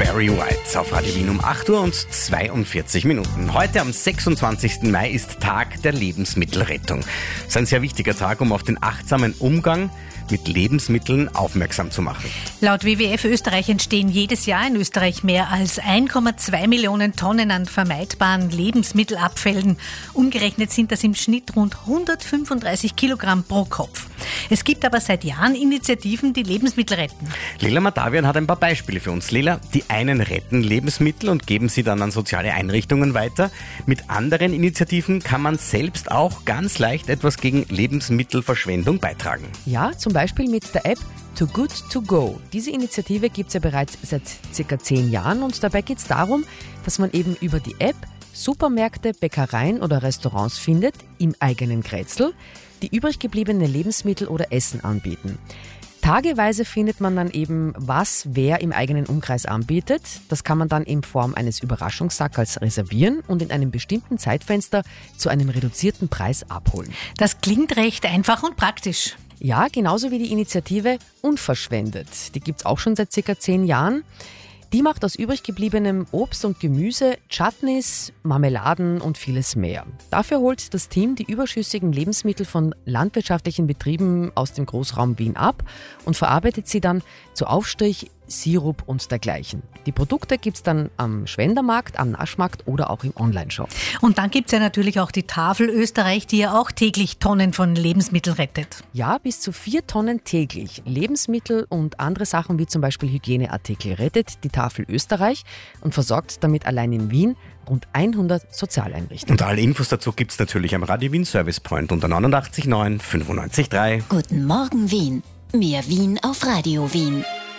Barry White auf Radio Wien um 8 Uhr und 42 Minuten. Heute am 26. Mai ist Tag der Lebensmittelrettung. Das ist ein sehr wichtiger Tag, um auf den achtsamen Umgang mit Lebensmitteln aufmerksam zu machen. Laut WWF Österreich entstehen jedes Jahr in Österreich mehr als 1,2 Millionen Tonnen an vermeidbaren Lebensmittelabfällen. Umgerechnet sind das im Schnitt rund 135 Kilogramm pro Kopf. Es gibt aber seit Jahren Initiativen, die Lebensmittel retten. Lila Matavian hat ein paar Beispiele für uns. Lila, die einen retten Lebensmittel und geben sie dann an soziale Einrichtungen weiter. Mit anderen Initiativen kann man selbst auch ganz leicht etwas gegen Lebensmittelverschwendung beitragen. Ja, zum Beispiel mit der App Too Good To Go. Diese Initiative gibt es ja bereits seit ca. 10 Jahren und dabei geht es darum, dass man eben über die App Supermärkte, Bäckereien oder Restaurants findet, im eigenen Grätzl, die übrig gebliebene Lebensmittel oder Essen anbieten. Tageweise findet man dann eben, was wer im eigenen Umkreis anbietet. Das kann man dann in Form eines Überraschungssackers reservieren und in einem bestimmten Zeitfenster zu einem reduzierten Preis abholen. Das klingt recht einfach und praktisch. Ja, genauso wie die Initiative Unverschwendet. Die gibt's auch schon seit ca. 10 Jahren. Die macht aus übrig gebliebenem Obst und Gemüse Chutneys, Marmeladen und vieles mehr. Dafür holt das Team die überschüssigen Lebensmittel von landwirtschaftlichen Betrieben aus dem Großraum Wien ab und verarbeitet sie dann zu Aufstrich, Sirup und dergleichen. Die Produkte gibt's dann am Schwendermarkt, am Naschmarkt oder auch im Onlineshop. Und dann gibt's ja natürlich auch die Tafel Österreich, die ja auch täglich Tonnen von Lebensmitteln rettet. Ja, bis zu 4 Tonnen täglich. Lebensmittel und andere Sachen wie zum Beispiel Hygieneartikel rettet die Tafel Österreich und versorgt damit allein in Wien rund 100 Sozialeinrichtungen. Und alle Infos dazu gibt's natürlich am Radio Wien Service Point unter 89,9 95,3. Guten Morgen Wien. Mehr Wien auf Radio Wien.